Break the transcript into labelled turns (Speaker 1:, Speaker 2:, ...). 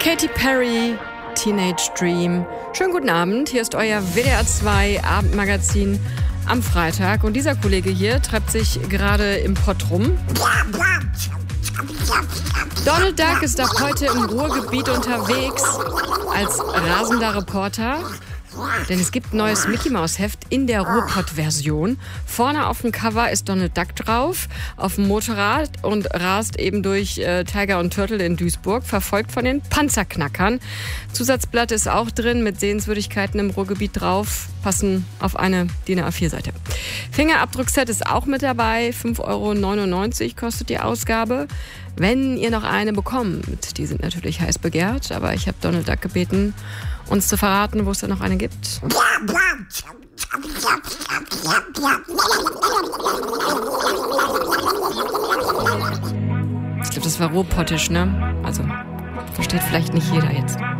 Speaker 1: Katy Perry, Teenage Dream. Schönen guten Abend, hier ist euer WDR 2 Abendmagazin am Freitag. Und dieser Kollege hier treibt sich gerade im Pott rum. Donald Duck ist ab heute im Ruhrgebiet unterwegs als rasender Reporter. Denn es gibt ein neues Mickey-Maus-Heft in der Ruhrpott-Version. Vorne auf dem Cover ist Donald Duck drauf, auf dem Motorrad und rast eben durch Tiger und Turtle in Duisburg, verfolgt von den Panzerknackern. Zusatzblatt ist auch drin mit Sehenswürdigkeiten im Ruhrgebiet drauf, passen auf eine DIN A4-Seite. Fingerabdruckset ist auch mit dabei, 5,99 € kostet die Ausgabe. Wenn ihr noch eine bekommt, die sind natürlich heiß begehrt, aber ich habe Donald Duck gebeten, uns zu verraten, wo es da noch eine gibt. Ich glaube, das war ruhrpottisch, ne? Also, versteht vielleicht nicht jeder jetzt.